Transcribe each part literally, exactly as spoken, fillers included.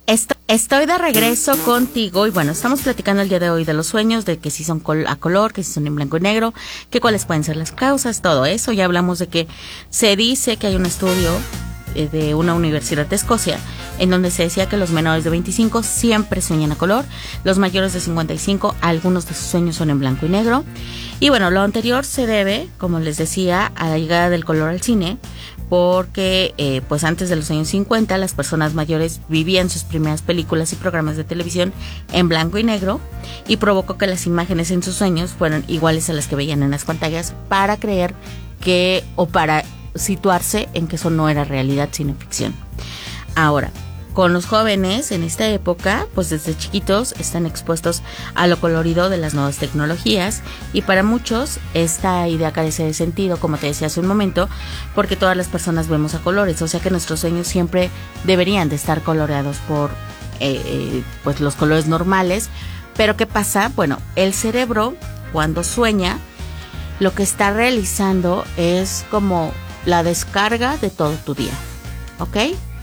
Est- estoy de regreso contigo y bueno, estamos platicando el día de hoy de los sueños, de que si son col- a color, que si son en blanco y negro, que cuáles pueden ser las causas, todo eso. Ya hablamos de que se dice que hay un estudio eh, de una universidad de Escocia en donde se decía que los menores de veinticinco siempre sueñan a color, los mayores de cincuenta y cinco, algunos de sus sueños son en blanco y negro. Y bueno, lo anterior se debe, como les decía, a la llegada del color al cine, porque eh, pues antes de los años cincuenta las personas mayores vivían sus primeras películas y programas de televisión en blanco y negro y provocó que las imágenes en sus sueños fueran iguales a las que veían en las pantallas para creer que, o para situarse en que eso no era realidad sino ficción. Ahora, con los jóvenes en esta época, pues desde chiquitos están expuestos a lo colorido de las nuevas tecnologías y para muchos esta idea carece de sentido, como te decía hace un momento, porque todas las personas vemos a colores, o sea que nuestros sueños siempre deberían de estar coloreados por eh, eh, pues los colores normales. Pero ¿qué pasa? Bueno, el cerebro cuando sueña lo que está realizando es como la descarga de todo tu día, ¿ok?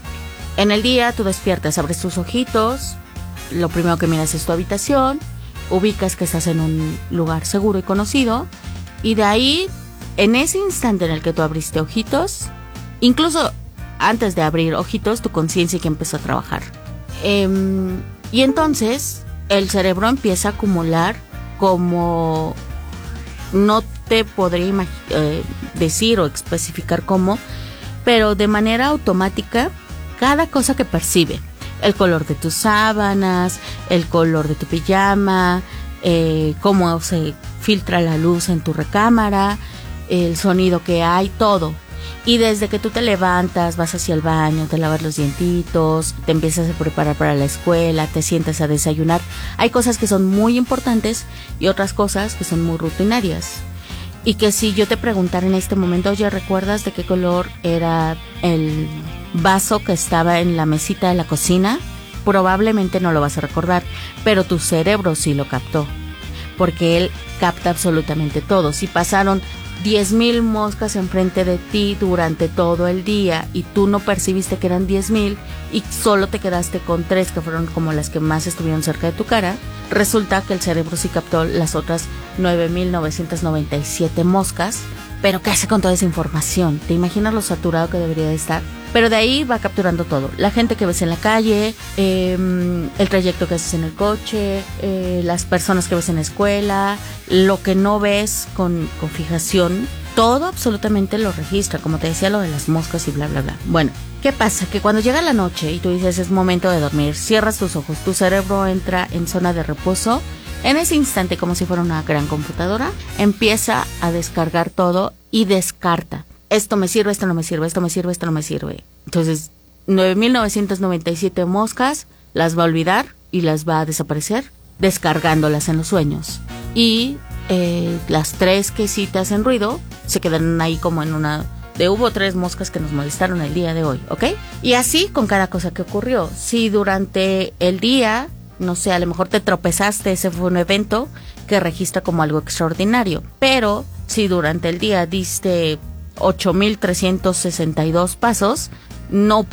En el día tú despiertas, abres tus ojitos, lo primero que miras es tu habitación, ubicas que estás en un lugar seguro y conocido, y de ahí, en ese instante en el que tú abriste ojitos, incluso antes de abrir ojitos, tu conciencia que empezó a trabajar. Eh, y entonces, el cerebro empieza a acumular como, no te podría imag- eh, decir o especificar cómo, pero de manera automática, cada cosa que percibe, el color de tus sábanas, el color de tu pijama, eh, cómo se filtra la luz en tu recámara, el sonido que hay, todo. Y desde que tú te levantas, vas hacia el baño, te lavas los dientitos, te empiezas a preparar para la escuela, te sientas a desayunar, hay cosas que son muy importantes y otras cosas que son muy rutinarias. Y que si yo te preguntara en este momento, oye, ¿recuerdas de qué color era el vaso que estaba en la mesita de la cocina? Probablemente no lo vas a recordar, pero tu cerebro sí lo captó, porque él capta absolutamente todo. Si pasaron diez mil moscas enfrente de ti durante todo el día y tú no percibiste que eran diez mil y solo te quedaste con tres que fueron como las que más estuvieron cerca de tu cara, resulta que el cerebro sí captó las otras nueve mil novecientas noventa y siete moscas. Pero ¿qué hace con toda esa información? ¿Te imaginas lo saturado que debería de estar? Pero de ahí va capturando todo. La gente que ves en la calle, eh, el trayecto que haces en el coche, eh, las personas que ves en la escuela, lo que no ves con, con fijación, todo absolutamente lo registra, como te decía, lo de las moscas y bla, bla, bla. Bueno, ¿qué pasa? Que cuando llega la noche y tú dices es momento de dormir, cierras tus ojos, tu cerebro entra en zona de reposo. En ese instante, como si fuera una gran computadora, empieza a descargar todo y descarta. Esto me sirve, esto no me sirve, esto me sirve, esto no me sirve. Entonces, nueve mil novecientas noventa y siete moscas las va a olvidar y las va a desaparecer descargándolas en los sueños. Y eh, las tres que sí te hacen ruido se quedan ahí como en una... de hubo tres moscas que nos molestaron el día de hoy, ¿ok? Y así con cada cosa que ocurrió. Si durante el día... no sé, a lo mejor te tropezaste, ese fue un evento que registra como algo extraordinario. Pero si durante el día diste ocho mil trescientos sesenta y dos pasos, no